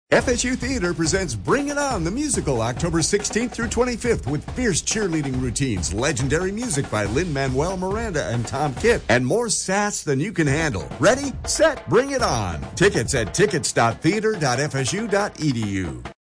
FSU Theater presents Bring It On, the musical, October 16th through 25th, with fierce cheerleading routines, legendary music by Lin-Manuel Miranda and Tom Kitt, and more sass than you can handle. Ready, set, bring it on. Tickets at tickets.theater.fsu.edu.